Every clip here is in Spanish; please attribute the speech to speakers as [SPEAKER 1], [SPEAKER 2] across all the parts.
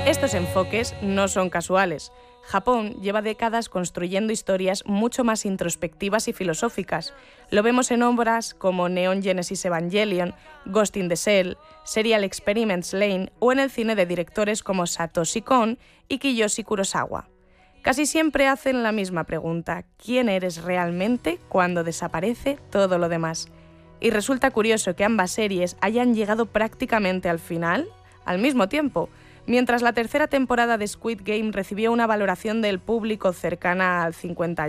[SPEAKER 1] Estos enfoques no son casuales. Japón lleva décadas construyendo historias mucho más introspectivas y filosóficas. Lo vemos en obras como Neon Genesis Evangelion, Ghost in the Shell, Serial Experiments Lain o en el cine de directores como Satoshi Kon y Kiyoshi Kurosawa. Casi siempre hacen la misma pregunta: ¿quién eres realmente cuando desaparece todo lo demás? Y resulta curioso que ambas series hayan llegado prácticamente al final, al mismo tiempo. Mientras la tercera temporada de Squid Game recibió una valoración del público cercana al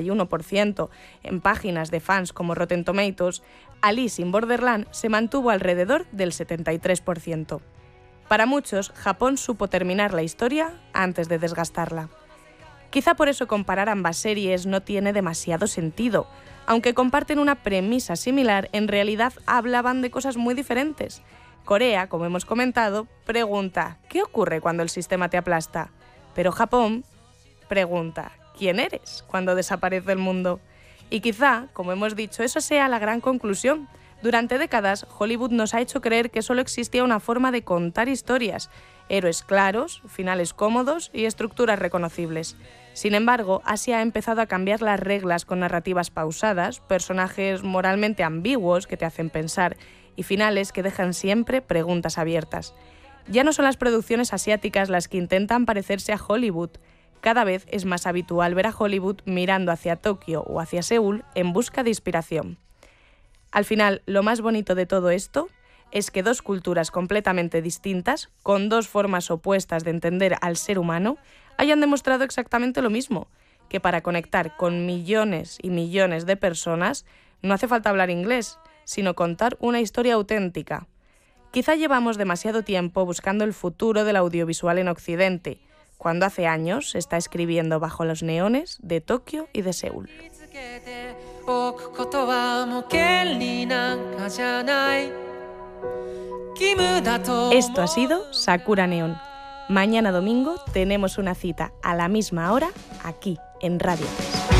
[SPEAKER 1] 51% en páginas de fans como Rotten Tomatoes, Alice in Borderland se mantuvo alrededor del 73%. Para muchos, Japón supo terminar la historia antes de desgastarla. Quizá por eso comparar ambas series no tiene demasiado sentido. Aunque comparten una premisa similar, en realidad hablaban de cosas muy diferentes. Corea, como hemos comentado, pregunta ¿qué ocurre cuando el sistema te aplasta? Pero Japón pregunta ¿quién eres cuando desaparece el mundo? Y quizá, como hemos dicho, eso sea la gran conclusión. Durante décadas, Hollywood nos ha hecho creer que solo existía una forma de contar historias: héroes claros, finales cómodos y estructuras reconocibles. Sin embargo, Asia ha empezado a cambiar las reglas con narrativas pausadas, personajes moralmente ambiguos que te hacen pensar y finales que dejan siempre preguntas abiertas. Ya no son las producciones asiáticas las que intentan parecerse a Hollywood. Cada vez es más habitual ver a Hollywood mirando hacia Tokio o hacia Seúl en busca de inspiración. Al final, lo más bonito de todo esto es que dos culturas completamente distintas, con dos formas opuestas de entender al ser humano, hayan demostrado exactamente lo mismo, que para conectar con millones y millones de personas no hace falta hablar inglés, sino contar una historia auténtica. Quizá llevamos demasiado tiempo buscando el futuro del audiovisual en Occidente, cuando hace años se está escribiendo bajo los neones de Tokio y de Seúl. Esto ha sido Sakura Neon. Mañana domingo tenemos una cita a la misma hora aquí en Radio 3.